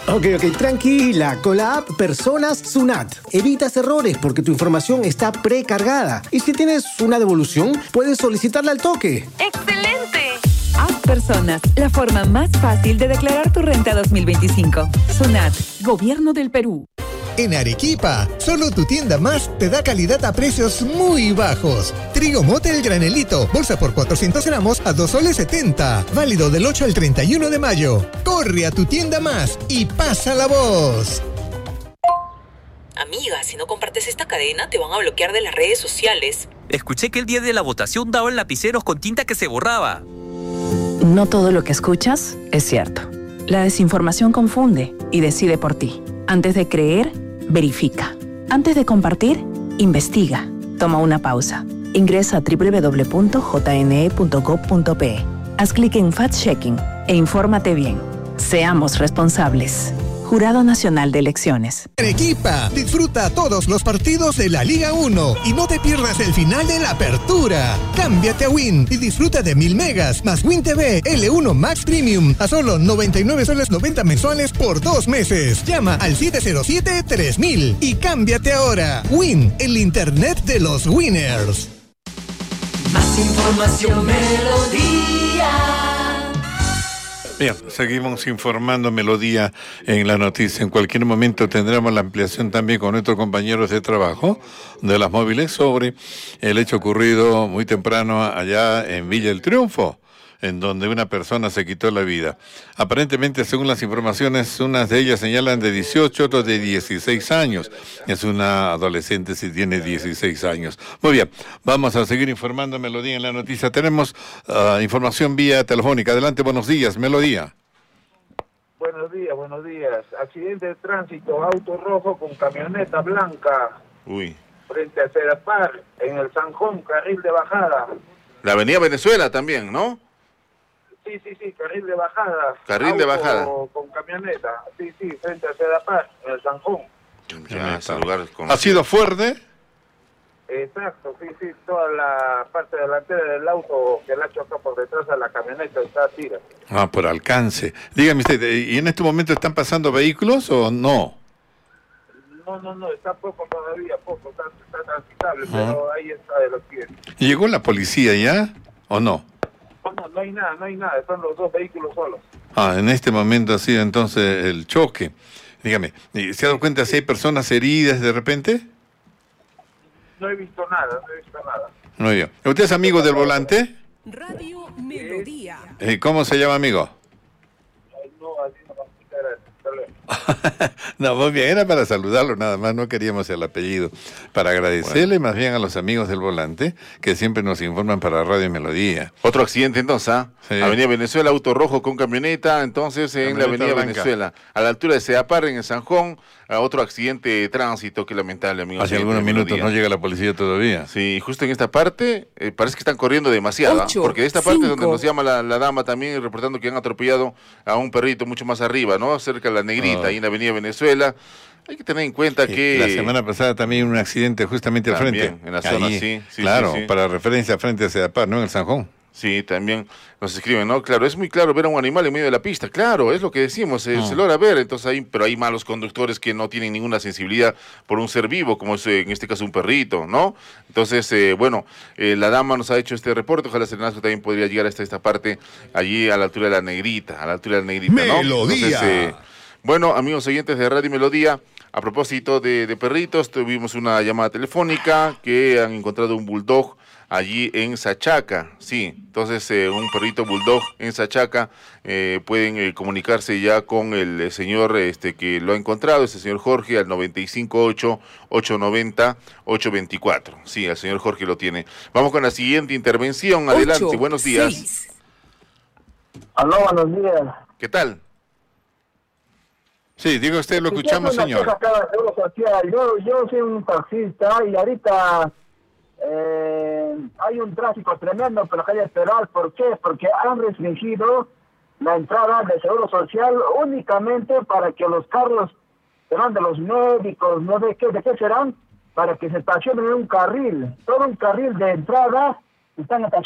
Ok, tranquila. Con la app Personas Sunat evitas errores porque tu información está precargada. Y si tienes una devolución, puedes solicitarla al toque. ¡Excelente! App Personas, la forma más fácil de declarar tu renta 2025. Sunat, Gobierno del Perú. En Arequipa, solo tu tienda más te da calidad a precios muy bajos. Trigo mote el granelito, bolsa por 400 gramos a 2,70 soles. Válido del 8 al 31 de mayo. Corre a tu tienda más y pasa la voz. Amiga, si no compartes esta cadena, te van a bloquear de las redes sociales. Escuché que el día de la votación daban lapiceros con tinta que se borraba. No todo lo que escuchas es cierto. La desinformación confunde y decide por ti. Antes de creer, verifica. Antes de compartir, investiga. Toma una pausa. Ingresa a www.jne.gov.pe. Haz clic en Fact-Checking e infórmate bien. Seamos responsables. Jurado Nacional de Elecciones. Arequipa, disfruta todos los partidos de la Liga 1 y no te pierdas el final de la apertura. Cámbiate a Win y disfruta de 1000 megas más Win TV L1 Max Premium a solo 99,90 soles mensuales por 2 meses. Llama al 707-3000 y cámbiate ahora. Win, el internet de los winners. Más información, Melodía. Bien, seguimos informando Melodía en la noticia. En cualquier momento tendremos la ampliación también con nuestros compañeros de trabajo de las móviles sobre el hecho ocurrido muy temprano allá en Villa El Triunfo, en donde una persona se quitó la vida. Aparentemente, según las informaciones, unas de ellas señalan de 18, otros de 16 años. Es una adolescente si tiene 16 años. Muy bien, vamos a seguir informando Melodía en la noticia. Tenemos información vía telefónica. Adelante, buenos días, Melodía. Buenos días. Accidente de tránsito, auto rojo con camioneta blanca. Frente a Sedapar, en el Sanjón, carril de bajada. La avenida Venezuela también, ¿no? Sí, carril de bajada. Carril de bajada. Con camioneta, frente a Sedapar, en el Sanjón. ¿Ha sido fuerte? Exacto, toda la parte delantera del auto que la choca por detrás a la camioneta está tira. Por alcance. Dígame usted, ¿y en este momento están pasando vehículos o no? No, está poco todavía, está transitable, pero ahí está de los pies. ¿Llegó la policía ya o no? No hay nada, están los dos vehículos solos. En este momento ha sido entonces el choque. Dígame, ¿se ha dado cuenta si hay personas heridas de repente? No he visto nada. No yo. ¿Usted es amigo del volante? Radio Melodía. ¿Cómo se llama, amigo? No, así no va a explicar. No, muy bien, era para saludarlo nada más, no queríamos el apellido. Para agradecerle más bien a los amigos del volante que siempre nos informan para Radio Melodía. Otro accidente entonces, Sí. Avenida Venezuela, auto rojo con camioneta, entonces en la Avenida Blanca. Venezuela, a la altura de Sedapar, en el Sanjón, otro accidente de tránsito que lamentable, amigos. Hace algunos minutos no llega la policía todavía. Sí, justo en esta parte, parece que están corriendo demasiado, 8, porque de esta parte 5. donde nos llama la dama también reportando que han atropellado a un perrito mucho más arriba, ¿no? Cerca de la Negrita, ahí en la Avenida Venezuela. Hay que tener en cuenta que... La semana pasada también un accidente justamente al frente. En la zona, ahí, sí. Claro, para referencia frente a Sedapar, ¿no? En el Sanjón. Sí, también nos escriben, ¿no? Claro, es muy claro ver a un animal en medio de la pista. Claro, es lo que decimos, se logra ver. Entonces pero hay malos conductores que no tienen ninguna sensibilidad por un ser vivo, como es en este caso un perrito, ¿no? Entonces, la dama nos ha hecho este reporte. Ojalá Serenazgo también podría llegar hasta esta parte, allí a la altura de la Negrita, ¿no? Melodía. Entonces, amigos oyentes de Radio Melodía, a propósito de perritos, tuvimos una llamada telefónica que han encontrado un bulldog allí en Sachaca, sí, entonces un perrito bulldog en Sachaca, pueden comunicarse ya con el señor que lo ha encontrado, el señor Jorge, al 958-890-824, sí, el señor Jorge lo tiene. Vamos con la siguiente intervención, adelante, 8, buenos días. 6. Aló, buenos días. ¿Qué tal? Sí, diga usted, lo escuchamos, señor. Yo soy un taxista y ahorita hay un tráfico tremendo, pero hay que esperar. ¿Por qué? Porque han restringido la entrada de Seguro Social únicamente para que los carros serán de los médicos, no de qué serán, para que se estacionen en un carril. Todo un carril de entrada están